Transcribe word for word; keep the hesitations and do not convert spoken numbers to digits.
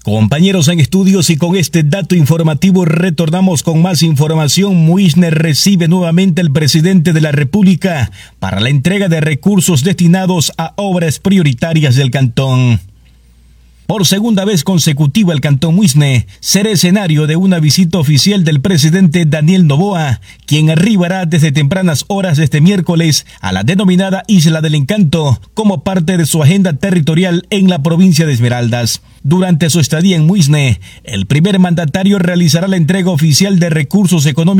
Compañeros en estudios, y con este dato informativo retornamos con más información. Muisne recibe nuevamente al presidente de la República para la entrega de recursos destinados a obras prioritarias del cantón. Por segunda vez consecutiva, el Cantón Muisne será escenario de una visita oficial del presidente Daniel Noboa, quien arribará desde tempranas horas de este miércoles a la denominada Isla del Encanto como parte de su agenda territorial en la provincia de Esmeraldas. Durante su estadía en Muisne, el primer mandatario realizará la entrega oficial de recursos económicos